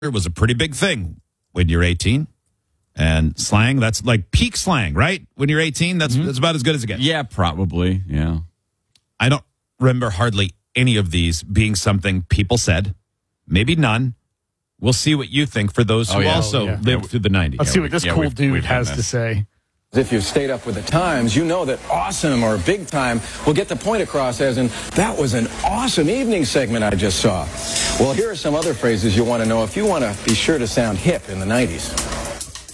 was a pretty big thing when you're 18. And slang, that's like peak slang, right? When you're 18, that's about as good as it gets. Yeah, probably. Yeah. I don't remember hardly any of these being something people said. Maybe none. We'll see what you think for those who lived through the 90s. Let's see what this cool dude has to say. If you've stayed up with the times, you know that awesome or big time will get the point across as in, that was an awesome evening segment I just saw. Well, here are some other phrases you want to know if you want to be sure to sound hip in the 90s.